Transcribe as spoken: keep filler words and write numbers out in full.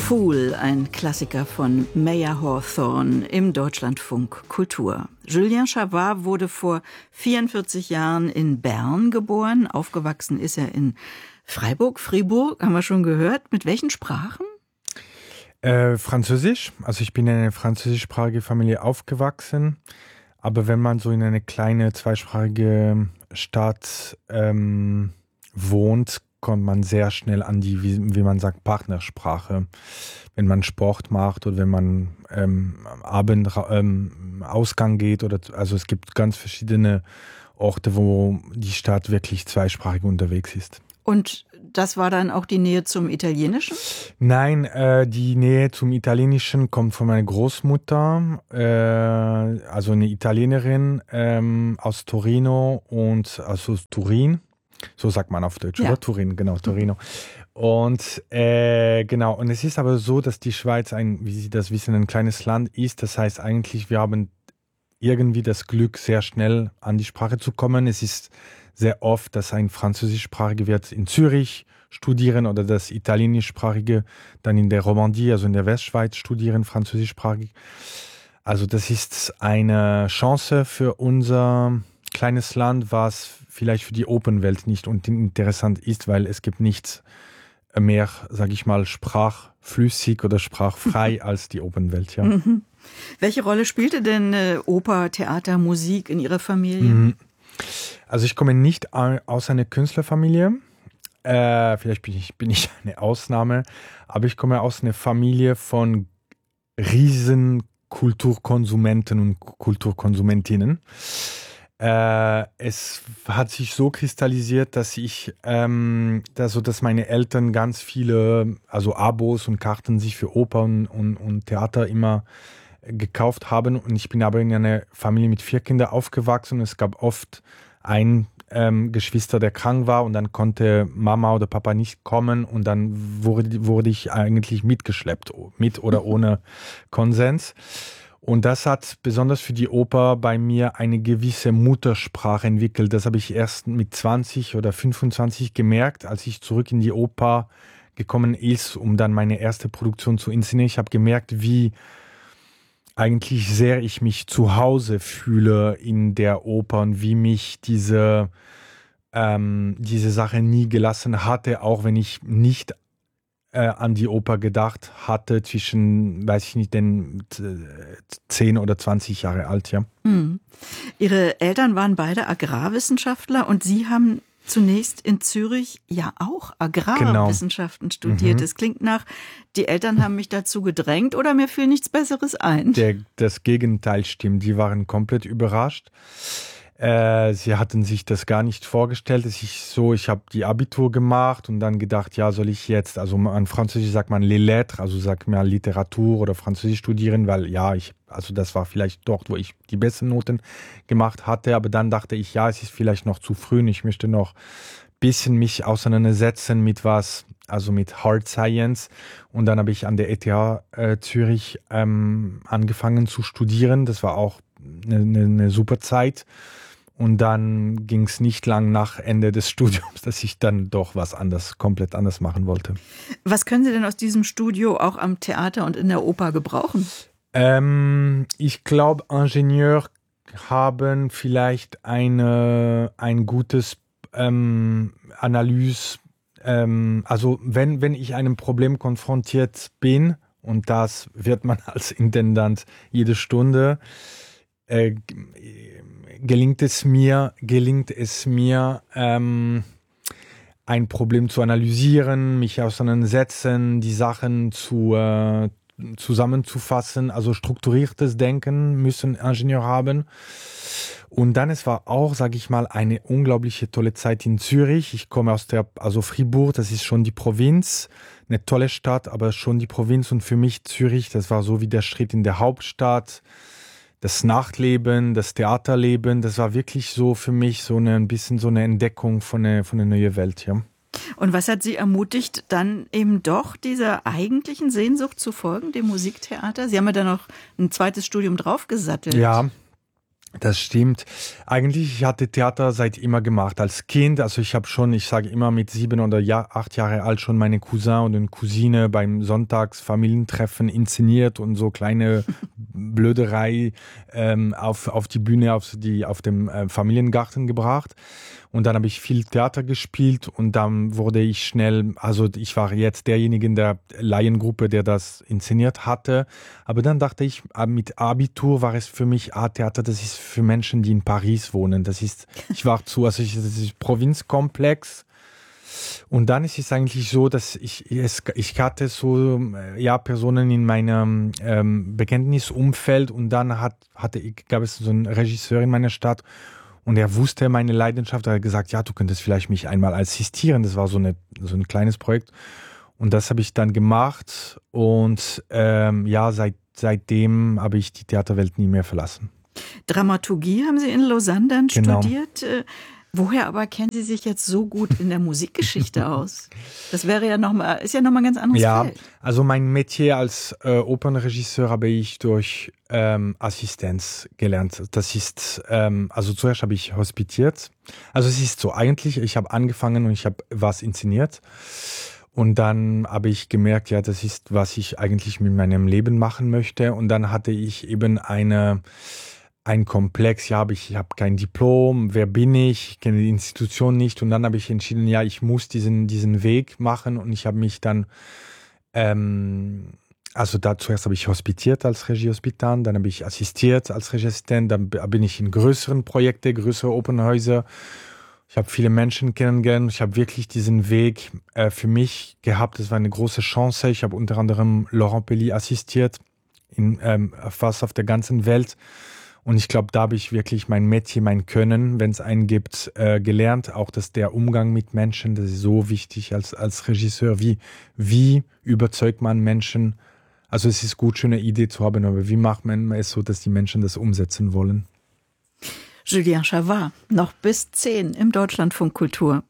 Fool, ein Klassiker von Mayer Hawthorne im Deutschlandfunk Kultur. Julien Chavard wurde vor vierundvierzig Jahren in Bern geboren. Aufgewachsen ist er in Freiburg, Fribourg, haben wir schon gehört. Mit welchen Sprachen? Äh, Französisch. Also ich bin in einer französischsprachigen Familie aufgewachsen. Aber wenn man so in eine kleine zweisprachige Stadt ähm, wohnt, kommt man sehr schnell an die, wie, wie man sagt, Partnersprache. Wenn man Sport macht oder wenn man ähm, am Abend ähm, Ausgang geht. Oder, also es gibt ganz verschiedene Orte, wo die Stadt wirklich zweisprachig unterwegs ist. Und das war dann auch die Nähe zum Italienischen? Nein, äh, die Nähe zum Italienischen kommt von meiner Großmutter, äh, also eine Italienerin ähm, aus Torino und also aus Turin. So sagt man auf Deutsch, ja. Oder? Turin, genau, Torino. Und äh, genau, und es ist aber so, dass die Schweiz ein, wie Sie das wissen, ein kleines Land ist. Das heißt eigentlich, wir haben irgendwie das Glück, sehr schnell an die Sprache zu kommen. Es ist sehr oft, dass ein Französischsprachiger wird in Zürich studieren oder das Italienischsprachige dann in der Romandie, also in der Westschweiz studieren, Französischsprachig. Also das ist eine Chance für unser kleines Land, was vielleicht für die Opernwelt nicht interessant ist, weil es gibt nichts mehr, sage ich mal, sprachflüssig oder sprachfrei als die Opernwelt. Ja. Mhm. Welche Rolle spielte denn äh, Oper, Theater, Musik in Ihrer Familie? Mhm. Also ich komme nicht aus einer Künstlerfamilie. Äh, vielleicht bin ich, bin ich eine Ausnahme, aber ich komme aus einer Familie von riesen Kulturkonsumenten und Kulturkonsumentinnen. Äh, es hat sich so kristallisiert, dass ich, ähm, also dass meine Eltern ganz viele, also Abos und Karten sich für Oper und, und, und Theater immer gekauft haben. Und ich bin aber in einer Familie mit vier Kindern aufgewachsen und es gab oft ein ähm, Geschwister, der krank war und dann konnte Mama oder Papa nicht kommen und dann wurde, wurde ich eigentlich mitgeschleppt, mit oder ohne Konsens. Und das hat besonders für die Oper bei mir eine gewisse Muttersprache entwickelt. Das habe ich erst mit zwanzig oder fünfundzwanzig gemerkt, als ich zurück in die Oper gekommen ist, um dann meine erste Produktion zu inszenieren. Ich habe gemerkt, wie eigentlich sehr ich mich zu Hause fühle in der Oper und wie mich diese, ähm, diese Sache nie gelassen hatte, auch wenn ich nicht äh, an die Oper gedacht hatte, zwischen, weiß ich nicht, den zehn oder zwanzig Jahre alt, ja. Mhm. Ihre Eltern waren beide Agrarwissenschaftler und Sie haben zunächst in Zürich ja auch Agrarwissenschaften genau. studiert. Mhm. Es klingt nach, die Eltern haben mich dazu gedrängt oder mir fiel nichts Besseres ein. Der, das Gegenteil stimmt. Die waren komplett überrascht. Äh, sie hatten sich das gar nicht vorgestellt. Es ist so, ich habe die Abitur gemacht und dann gedacht, ja, soll ich jetzt, also an Französisch sagt man les lettres, also sagt man Literatur oder Französisch studieren, weil ja, ich, also das war vielleicht dort, wo ich die besten Noten gemacht hatte, aber dann dachte ich, ja, es ist vielleicht noch zu früh und ich möchte noch ein bisschen mich auseinandersetzen mit was, also mit Hard Science und dann habe ich an der E T H äh, Zürich ähm, angefangen zu studieren. Das war auch eine, eine, eine super Zeit. Und dann ging es nicht lang nach Ende des Studiums, dass ich dann doch was anders, komplett anders machen wollte. Was können Sie denn aus diesem Studio auch am Theater und in der Oper gebrauchen? Ähm, ich glaube, Ingenieur haben vielleicht eine, ein gutes ähm, Analyse. Ähm, also wenn, wenn ich einem Problem konfrontiert bin, und das wird man als Intendant jede Stunde, äh, gelingt es mir, gelingt es mir, ähm, ein Problem zu analysieren, mich auseinandersetzen, die Sachen zu, äh, zusammenzufassen, also strukturiertes Denken müssen Ingenieure haben. Und dann, es war auch, sage ich mal, eine unglaubliche tolle Zeit in Zürich. Ich komme aus der, also Fribourg, das ist schon die Provinz, eine tolle Stadt, aber schon die Provinz und für mich Zürich, das war so wie der Schritt in der Hauptstadt. Das Nachtleben, das Theaterleben, das war wirklich so für mich so eine, ein bisschen so eine Entdeckung von einer von eine neuen Welt, ja. Und was hat Sie ermutigt, dann eben doch dieser eigentlichen Sehnsucht zu folgen, dem Musiktheater? Sie haben ja dann noch ein zweites Studium draufgesattelt. Ja, Das stimmt. Eigentlich, ich hatte Theater seit immer gemacht. Als Kind, also ich habe schon, ich sage immer mit sieben oder ja, acht Jahre alt schon meine Cousin und Cousine beim Sonntagsfamilientreffen inszeniert und so kleine Blöderei ähm, auf, auf die Bühne, auf, die, auf dem äh, Familiengarten gebracht. Und dann habe ich viel Theater gespielt und dann wurde ich schnell, also ich war jetzt derjenige in der Laiengruppe, der das inszeniert hatte. Aber dann dachte ich, mit Abitur war es für mich, ah, Theater, das ist für Menschen, die in Paris wohnen. Das ist, ich war zu, also ich, das ist Provinzkomplex. Und dann ist es eigentlich so, dass ich, es, ich hatte so, ja, Personen in meinem ähm, Bekenntnisumfeld und dann hat, hatte, gab es so einen Regisseur in meiner Stadt. Und er wusste meine Leidenschaft, er hat gesagt, ja, du könntest vielleicht mich einmal assistieren. Das war so, eine, so ein kleines Projekt. Und das habe ich dann gemacht. Und ähm, ja, seit, seitdem habe ich die Theaterwelt nie mehr verlassen. Dramaturgie haben Sie in Lausanne dann Genau. studiert. Woher aber kennen Sie sich jetzt so gut in der Musikgeschichte aus? Das wäre ja noch mal, ist ja nochmal ein ganz anderes ja, Feld. Also mein Metier als äh, Opernregisseur habe ich durch ähm, Assistenz gelernt. Das ist, ähm, also zuerst habe ich hospitiert. Also es ist so, eigentlich, ich habe angefangen und ich habe was inszeniert. Und dann habe ich gemerkt, ja, das ist, was ich eigentlich mit meinem Leben machen möchte. Und dann hatte ich eben eine ein Komplex, ja, aber ich habe kein Diplom, wer bin ich, ich kenne die Institution nicht und dann habe ich entschieden, ja, ich muss diesen, diesen Weg machen und ich habe mich dann, ähm, also da zuerst habe ich hospitiert als Regiehospitant, dann habe ich assistiert als Regieassistent, dann bin ich in größeren Projekten, größere Opernhäuser. Ich habe viele Menschen kennengelernt, ich habe wirklich diesen Weg äh, für mich gehabt, das war eine große Chance. Ich habe unter anderem Laurent Pelly assistiert, in, ähm, fast auf der ganzen Welt. Und ich glaube, da habe ich wirklich mein Metier, mein Können, wenn es einen gibt, äh, gelernt. Auch dass der Umgang mit Menschen, das ist so wichtig als, als Regisseur. Wie, wie überzeugt man Menschen? Also es ist gut, schon eine Idee zu haben, aber wie macht man es so, dass die Menschen das umsetzen wollen? Julien Chavard, noch bis zehn im Deutschlandfunk Kultur.